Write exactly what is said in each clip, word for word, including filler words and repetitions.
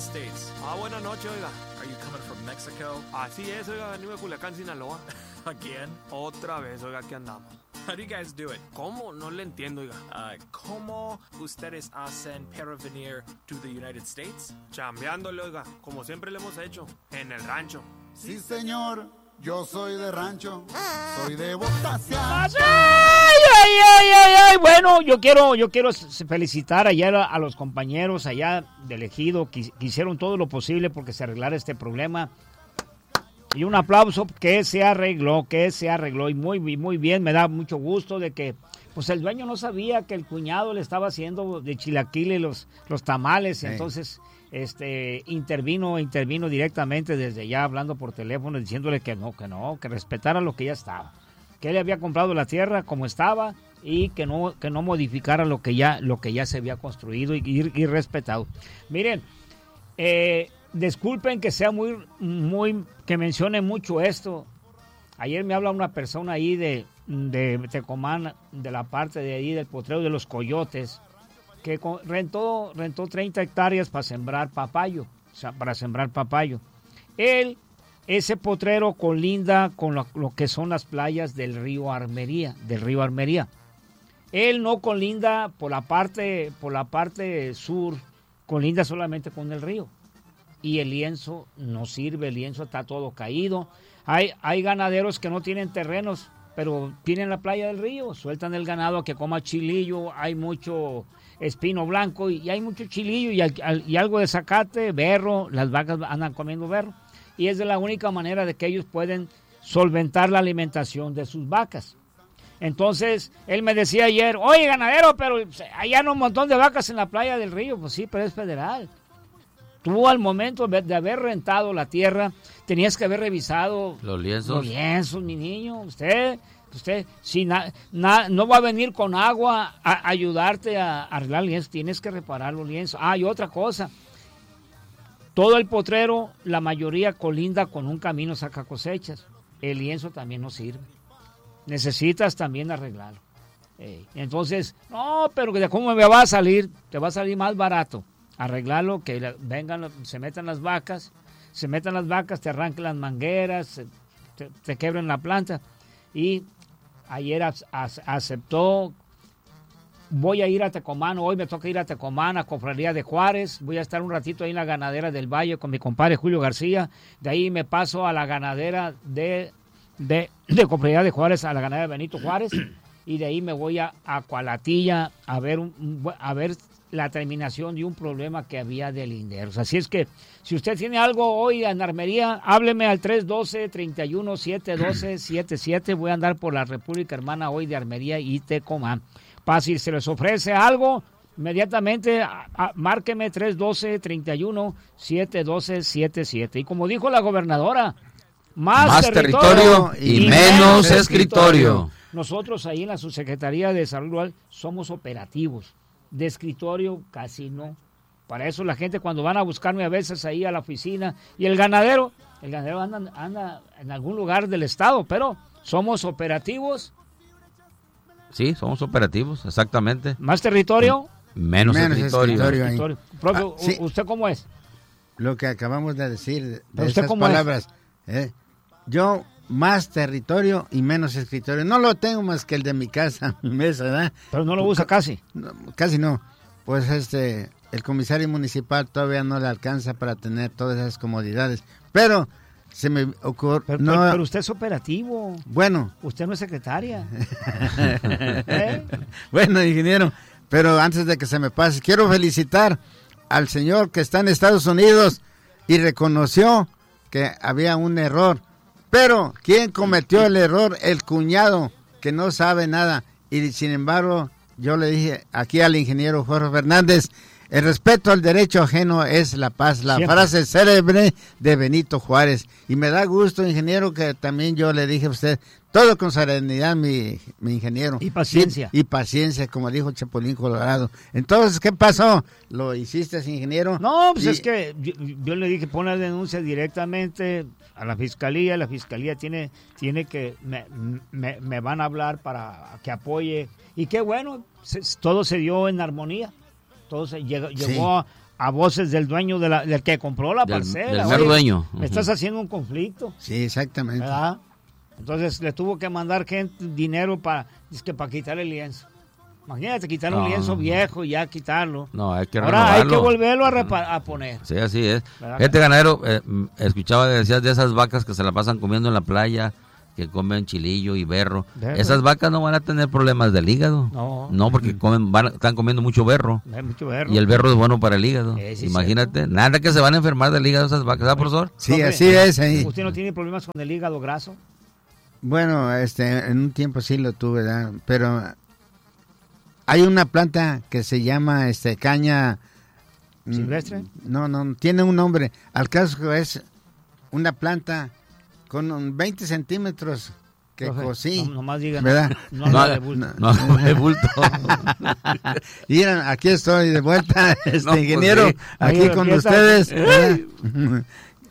States. Ah, buenas noches, oiga. Are you coming from Mexico? Así es, oiga, venimos de Culiacán, Sinaloa. Again? Otra vez, oiga, aquí andamos. How do you guys do it? ¿Cómo? No le entiendo, oiga. Uh, ¿Cómo ustedes hacen para venir to the United States? Chambeándole, oiga, como siempre le hemos hecho, en el rancho. Sí, señor, yo soy de rancho, soy de Botasia. ¡Ay, ay, ay, ay, ay! Bueno, yo quiero, yo quiero felicitar allá a los compañeros allá del Ejido que, que hicieron todo lo posible porque se arreglara este problema. Y un aplauso que se arregló, que se arregló y muy, muy bien. Me da mucho gusto de que pues el dueño no sabía que el cuñado le estaba haciendo de chilaquiles los, los tamales. Sí. Entonces este intervino, intervino directamente desde allá hablando por teléfono diciéndole que no, que no, que respetara lo que ya estaba. Que él había comprado la tierra como estaba y que no, que no modificara lo que ya, lo que ya se había construido y, y, y respetado. Miren, eh... disculpen que sea muy, muy, que mencione mucho esto. Ayer me habla una persona ahí de, de Tecomán, de la parte de ahí del potrero de los Coyotes, que rentó, rentó treinta hectáreas para sembrar papayo, o sea, para sembrar papayo. Él, ese potrero colinda con lo, lo que son las playas del río Armería, del río Armería. Él no colinda por la parte, por la parte sur, colinda solamente con el río. Y el lienzo no sirve, el lienzo está todo caído. Hay, hay ganaderos que no tienen terrenos, pero tienen la playa del río, sueltan el ganado a que coma chilillo, hay mucho espino blanco y, y hay mucho chilillo y, al, y algo de zacate, berro, las vacas andan comiendo berro. Y es de la única manera de que ellos pueden solventar la alimentación de sus vacas. Entonces, él me decía ayer, oye ganadero, pero allá hay un montón de vacas en la playa del río. Pues sí, pero es federal. Tú al momento de haber rentado la tierra, tenías que haber revisado los lienzos. Los lienzos, mi niño. Usted, usted, si na, na, no va a venir con agua a ayudarte a, a arreglar lienzos, tienes que reparar los lienzos. Ah, y otra cosa, todo el potrero, la mayoría colinda con un camino saca cosechas. El lienzo también no sirve. Necesitas también arreglarlo. Hey. Entonces, no, pero ¿cómo me va a salir? Te va a salir más barato. Arreglarlo, que vengan, se metan las vacas, se metan las vacas, te arranquen las mangueras, te, te quebren la planta. Y ayer as, as, aceptó, voy a ir a Tecomán, hoy me toca ir a Tecomán, a Cofradía de Juárez, voy a estar un ratito ahí en la ganadera del Valle con mi compadre Julio García, de ahí me paso a la ganadera de, de, de Cofradía de Juárez, a la ganadera de Benito Juárez, y de ahí me voy a, a Cualatilla a ver, un, a ver la terminación de un problema que había de linderos. Así es que, si usted tiene algo hoy en Armería, hábleme al tres uno dos, tres uno, siete uno dos siete siete. Voy a andar por la República Hermana hoy de Armería y Tecomán. Para si se les ofrece algo, inmediatamente a, a, márqueme tres uno dos, tres uno, siete dos siete siete. Y como dijo la gobernadora, más, más territorio, territorio y, y menos escritorio. escritorio. Nosotros ahí en la Subsecretaría de Salud Rural somos operativos. De escritorio casi no. Para eso la gente cuando van a buscarme a veces ahí a la oficina, y el ganadero, el ganadero anda, anda en algún lugar del estado, pero somos operativos. Sí, somos operativos, exactamente. ¿Más territorio? Menos, Menos escritorio. escritorio, escritorio. Profe, ah, sí. ¿Usted cómo es? Lo que acabamos de decir, de ¿Usted esas cómo palabras. Eh, yo, más territorio y menos escritorio. No lo tengo más que el de mi casa, mi mesa, ¿verdad? Pero no lo usa casi. No, casi no. Pues este, el comisario municipal todavía no le alcanza para tener todas esas comodidades. Pero se me ocurre... Pero, no, pero, pero usted es operativo. Bueno. Usted no es secretaria. ¿Eh? Bueno, ingeniero, pero antes de que se me pase, quiero felicitar al señor que está en Estados Unidos y reconoció que había un error. Pero, ¿quién cometió el error? El cuñado, que no sabe nada. Y sin embargo, yo le dije aquí al ingeniero Jorge Fernández, el respeto al derecho ajeno es la paz, la Siempre. frase célebre de Benito Juárez. Y me da gusto, ingeniero, que también yo le dije a usted, todo con serenidad, mi, mi ingeniero. Y paciencia. Y, y paciencia, como dijo Chapulín Colorado. Entonces, ¿qué pasó? ¿Lo hiciste, ingeniero? No, pues y, es que yo, yo le dije, pon la denuncia directamente a la fiscalía. La fiscalía tiene, tiene que, me, me, me van a hablar para que apoye. Y qué bueno, se, todo se dio en armonía. Entonces llegó, Sí. llegó a, a voces del dueño, de la, del que compró la Del- parcela. del Oye, mero dueño. Me estás haciendo un conflicto, Sí, exactamente. ¿verdad? Entonces le tuvo que mandar gente dinero para, es que para quitar el lienzo. Imagínate, quitar un No, lienzo no. viejo y ya quitarlo. No, hay que Ahora hay que renovarlo. volverlo a, repa- a poner. Sí, así es. ¿Verdad? Fíjate, ganadero, eh, mm, escuchaba que decías de esas vacas que se la pasan comiendo en la playa, que comen chilillo y berro. Berro. Esas vacas no van a tener problemas del hígado. No. No, porque comen, van, están comiendo mucho berro. Hay mucho berro. Y el berro es bueno para el hígado. Sí, sí, Imagínate, nada que se van a enfermar del hígado esas vacas, ¿verdad, profesor? Sí, Profe, así es. ahí. ¿Usted no tiene problemas con el hígado graso? Bueno, este, en un tiempo sí lo tuve, ¿verdad? Pero hay una planta que se llama este caña mm, ¿Silvestre? No, no, tiene un nombre. Al caso es una planta con un veinte centímetros que Profe, cocí, no- nomás diga, ¿verdad? no habla de bulto. No, no, de bulto. Y miren, aquí estoy de vuelta, este No, pues ingeniero, sí. aquí Oye, con empieza- ustedes. ¿verdad?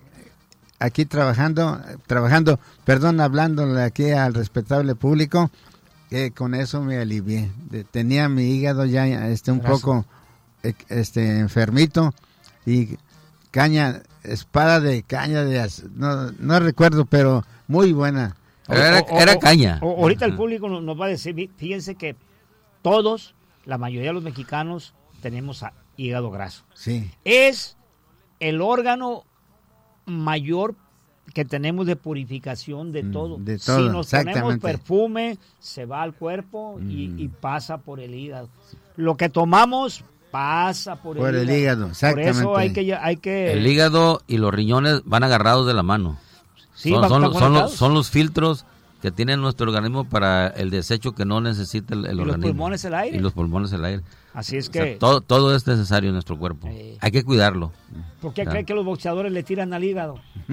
Aquí trabajando, trabajando, perdón, hablándole aquí al respetable público, que con eso me alivié. De- tenía mi hígado ya este un Graso. poco eh, este enfermito y caña, espada de caña de az- no, no recuerdo, pero muy buena. Pero era, O- o- era o- caña. o- ahorita el público nos, nos va a decir, fí- fíjense que todos, la mayoría de los mexicanos, tenemos a- hígado graso. Sí, Es el órgano mayor que tenemos de purificación de Mm, todo. de todo, Si nos ponemos exactamente. perfume, se va al cuerpo y, Mm. y pasa por el hígado. Lo que tomamos pasa por, Por el hígado, Por eso exactamente. hay que... Hay que El hígado y los riñones van agarrados de la mano. sí, son, van- son están los- son los, conectados. son los filtros que tiene nuestro organismo para el desecho que no necesita el, el Y los organismo. pulmones el aire. Y los pulmones el aire. Así es O sea, que... todo, todo es necesario en nuestro cuerpo. Sí. Hay que cuidarlo. ¿Por qué Claro. cree que los boxeadores le tiran al hígado?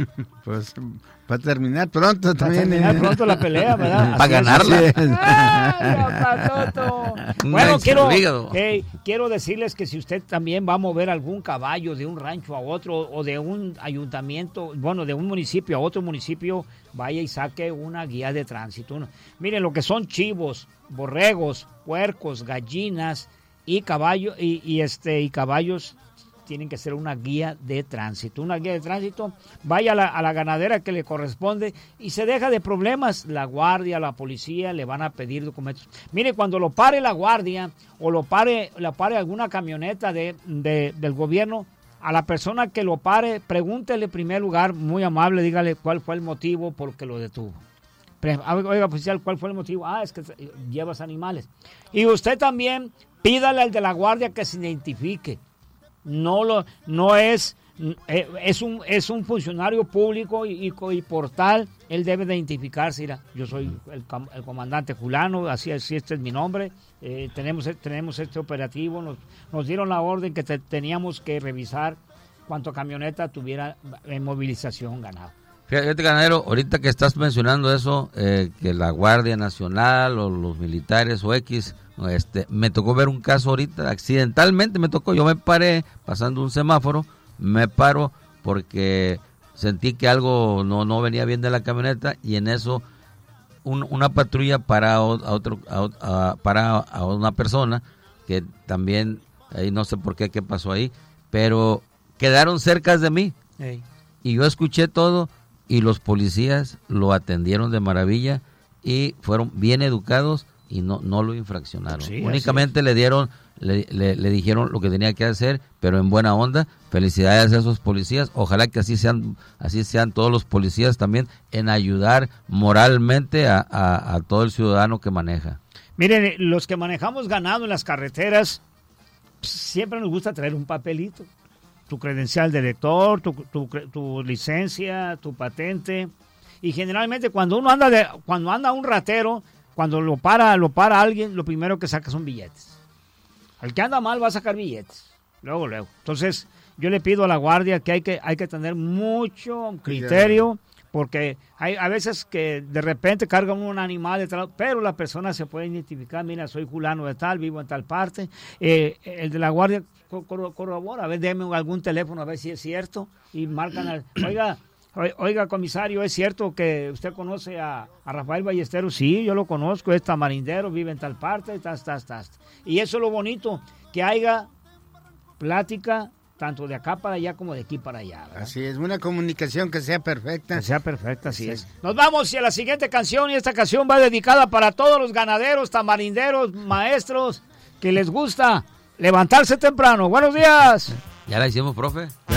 pues va a terminar pronto Para también. terminar ¿eh? pronto la pelea, ¿verdad? Para Así es. ganarla. Así es. ¡Ay, papatoto! Un Bueno, gancho quiero, al hígado. eh, quiero decirles que si usted también va a mover algún caballo de un rancho a otro o de un ayuntamiento, bueno, de un municipio a otro municipio, vaya y saque una guía de tránsito. Una- Miren lo que son chivos, borregos, puercos, gallinas y caballos y, y este y caballos tienen que ser una guía de tránsito. Una guía de tránsito, vaya a la, a la ganadera que le corresponde y se deja de problemas. La guardia, la policía le van a pedir documentos. Mire, cuando lo pare la guardia o lo pare, lo pare alguna camioneta de, de- del gobierno, a la persona que lo pare, pregúntele en primer lugar, muy amable, dígale cuál fue el motivo por que lo detuvo. Pre- Oiga, oficial, ¿cuál fue el motivo? Ah, es que llevas animales. Y usted también pídale al de la guardia que se identifique. No lo, no es, eh, es un, es un funcionario público y, y, co- y por tal, él debe de identificarse. Mira, yo soy el, com- el comandante Julano, así, así este es mi nombre. Eh, tenemos, tenemos este operativo, nos, nos dieron la orden que te- teníamos que revisar cuánto camioneta tuviera en movilización ganado. Fíjate, ganadero, ahorita que estás mencionando eso, eh, que la Guardia Nacional o los militares o X, este, me tocó ver un caso ahorita, accidentalmente me tocó, yo me paré pasando un semáforo, me paro porque sentí que algo no, no venía bien de la camioneta y en eso un- una patrulla para a otro, a, a- para a una persona que también, ahí no sé por qué, qué pasó ahí, pero quedaron cerca de mí Ey. y yo escuché todo y los policías lo atendieron de maravilla y fueron bien educados y no, no lo infraccionaron. Sí, Únicamente le dieron, le, le, le dijeron lo que tenía que hacer, pero en buena onda. Felicidades a esos policías. Ojalá que así sean, así sean todos los policías también en ayudar moralmente a, a, a todo el ciudadano que maneja. Miren, los que manejamos ganado en las carreteras, siempre nos gusta traer un papelito. Tu credencial de lector, tu, tu, tu licencia, tu patente. Y generalmente cuando uno anda de, cuando anda un ratero, cuando lo para, lo para alguien, lo primero que saca son billetes. El que anda mal va a sacar billetes. Luego, luego. Entonces, yo le pido a la guardia que hay que, hay que tener mucho criterio, porque hay a veces que de repente cargan un animal detrás, pero la persona se puede identificar. Mira, soy fulano de tal, vivo en tal parte. Eh, el de la guardia co- corro- corrobora, a ver, déme algún teléfono a ver si es cierto y marcan al, oiga, oi- oiga comisario, ¿es cierto que usted conoce a, a Rafael Ballesteros? Sí, yo lo conozco, es tamarindero, vive en tal parte, tas, tas, tas. Y eso es lo bonito, que haya plática, tanto de acá para allá como de aquí para allá, ¿verdad? Así es, una comunicación que sea perfecta. Que sea perfecta, así Sí. es. Nos vamos y a la siguiente canción, y esta canción va dedicada para todos los ganaderos, tamarinderos, maestros, que les gusta levantarse temprano. Buenos días. Ya la hicimos, profe.